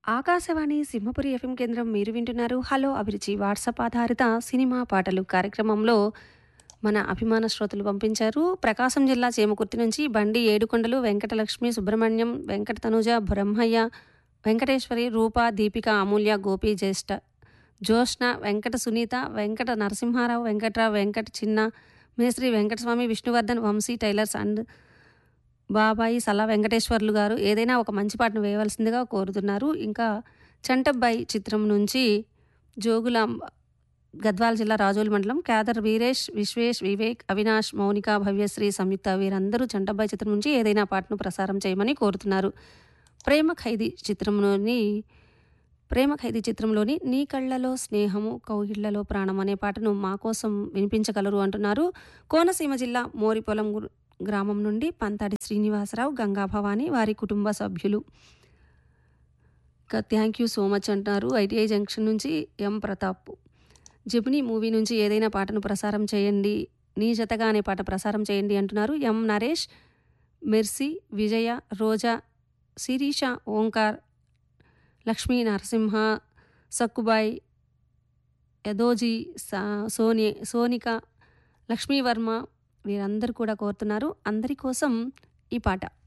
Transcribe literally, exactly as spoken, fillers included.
Akashvani Simhapuri FM కేంద్రం మీరు వింటున్నారు హలో అభిరుచి వాట్సాప్ ఆధారిత సినిమా పాటలు కార్యక్రమంలో మన అభిమాన శ్రోతలు పంపించారు. ప్రకాశం జిల్లా చేమకుర్తి నుంచి బండి ఏడుకొండలు, వెంకటలక్ష్మి, సుబ్రహ్మణ్యం, వెంకట తనుజ, బ్రహ్మయ్య, వెంకటేశ్వరి, రూప, దీపిక, అమూల్య, గోపి, జ్యేష్ఠ, జ్యోష్ణ, వెంకట సునీత, వెంకట నరసింహారావు, వెంకట్రావు, వెంకట చిన్న మేస్త్రి, వెంకటస్వామి, విష్ణువర్ధన్, వంశీ టైలర్స్ అండ్ బాబాయి సలా వెంకటేశ్వర్లు గారు ఏదైనా ఒక మంచి పాటను వేయవలసిందిగా కోరుతున్నారు. ఇంకా చంటబ్బాయి చిత్రం నుంచి జోగులాంబ, గద్వాల జిల్లా రాజోలు మండలం, క్యాదర్ వీరేష్, విశ్వేష్, వివేక్, అవినాష్, మౌనిక, భవ్యశ్రీ, సంయుక్త వీరందరూ చంటబ్బాయి చిత్రం నుంచి ఏదైనా పాటను ప్రసారం చేయమని కోరుతున్నారు. ప్రేమ ఖైదీ చిత్రంలోని ప్రేమ ఖైదీ చిత్రంలోని నీ కళ్ళలో స్నేహము కౌగిళ్లలో ప్రాణం అనే పాటను మా కోసం వినిపించగలరు అంటున్నారు. కోనసీమ జిల్లా మోరిపొలం గ్రామం నుండి పంతాడి శ్రీనివాసరావు, గంగా భవాని, వారి కుటుంబ సభ్యులు. ఇంకా థ్యాంక్ యూ సో మచ్ అంటున్నారు. ఐటీఐ జంక్షన్ నుంచి ఎం ప్రతాప్. జెమినీ మూవీ నుంచి ఏదైనా పాటను ప్రసారం చేయండి, నీ జతగా అనే పాట ప్రసారం చేయండి అంటున్నారు. ఎం నరేష్, మెర్సీ, విజయ, రోజా, శిరీష, ఓంకార్, లక్ష్మీ నరసింహ, సక్కుబాయ్, యదోజీ, సోని సోనిక, లక్ష్మీవర్మ వీరందరూ కూడా కోరుతున్నారు. అందరి కోసం ఈ పాట.